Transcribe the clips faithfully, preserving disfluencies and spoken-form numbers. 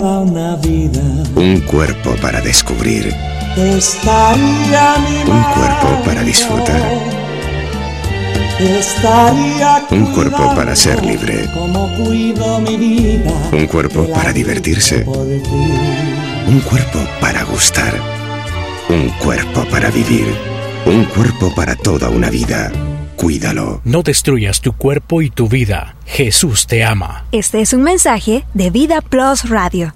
Una vida, un cuerpo para descubrir, estaría un cuerpo para disfrutar, estaría un cuerpo para ser libre, como cuido mi vida, un cuerpo para divertirse, un cuerpo para gustar, un cuerpo para vivir, un cuerpo para toda una vida. Cuídalo. No destruyas tu cuerpo y tu vida. Jesús te ama. Este es un mensaje de Vida Plus Radio.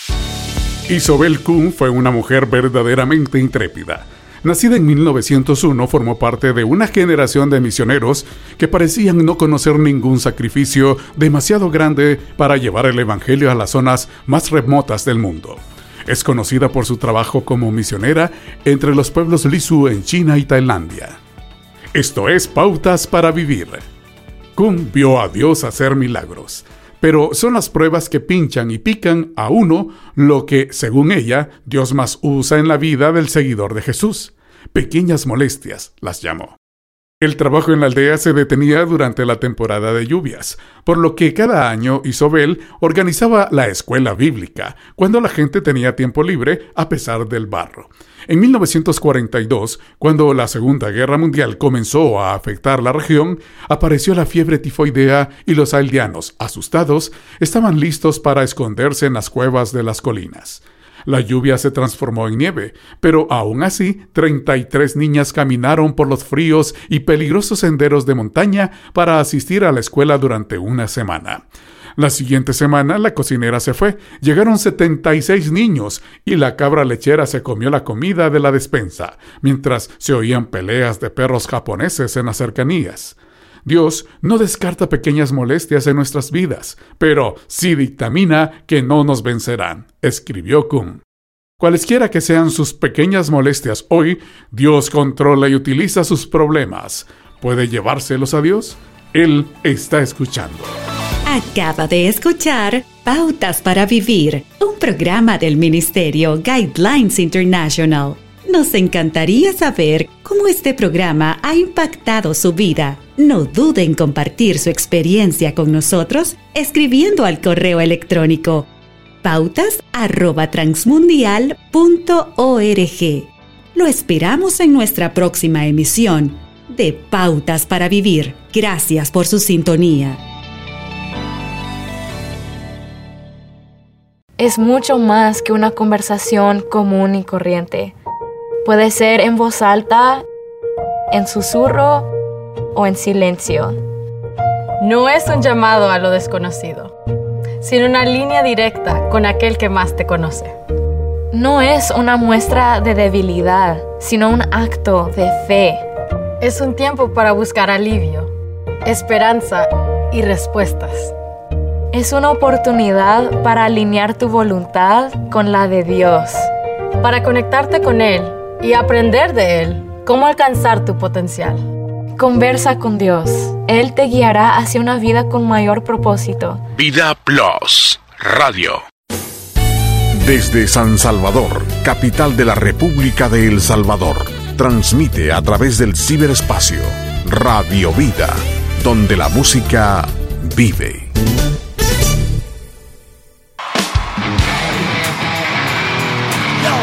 Isobel Kuhn fue una mujer verdaderamente intrépida. Nacida en mil novecientos uno, formó parte de una generación de misioneros que parecían no conocer ningún sacrificio demasiado grande para llevar el evangelio a las zonas más remotas del mundo. Es conocida por su trabajo como misionera entre los pueblos Lisu en China y Tailandia. Esto es Pautas para Vivir. Kuhn vio a Dios hacer milagros, pero son las pruebas que pinchan y pican a uno lo que, según ella, Dios más usa en la vida del seguidor de Jesús. Pequeñas molestias, las llamó. El trabajo en la aldea se detenía durante la temporada de lluvias, por lo que cada año Isobel organizaba la escuela bíblica, cuando la gente tenía tiempo libre a pesar del barro. En mil novecientos cuarenta y dos, cuando la Segunda Guerra Mundial comenzó a afectar la región, apareció la fiebre tifoidea y los aldeanos, asustados, estaban listos para esconderse en las cuevas de las colinas. La lluvia se transformó en nieve, pero aún así, treinta y tres niñas caminaron por los fríos y peligrosos senderos de montaña para asistir a la escuela durante una semana. La siguiente semana, la cocinera se fue, llegaron setenta y seis niños y la cabra lechera se comió la comida de la despensa, mientras se oían peleas de perros japoneses en las cercanías. Dios no descarta pequeñas molestias en nuestras vidas, pero sí dictamina que no nos vencerán, escribió Kuhn. Cualesquiera que sean sus pequeñas molestias hoy, Dios controla y utiliza sus problemas. ¿Puede llevárselos a Dios? Él está escuchando. Acaba de escuchar Pautas para Vivir, un programa del Ministerio Guidelines International. Nos encantaría saber cómo este programa ha impactado su vida. No duden en compartir su experiencia con nosotros escribiendo al correo electrónico pautas arroba transmundial punto org. Lo esperamos en nuestra próxima emisión de Pautas para Vivir. Gracias por su sintonía. Es mucho más que una conversación común y corriente. Puede ser en voz alta, en susurro o en silencio. No es un llamado a lo desconocido, sino una línea directa con aquel que más te conoce. No es una muestra de debilidad, sino un acto de fe. Es un tiempo para buscar alivio, esperanza y respuestas. Es una oportunidad para alinear tu voluntad con la de Dios. Para conectarte con Él y aprender de Él cómo alcanzar tu potencial. Conversa con Dios. Él te guiará hacia una vida con mayor propósito. Vida Plus Radio. Desde San Salvador, capital de la República de El Salvador, transmite a través del ciberespacio Radio Vida, donde la música vive.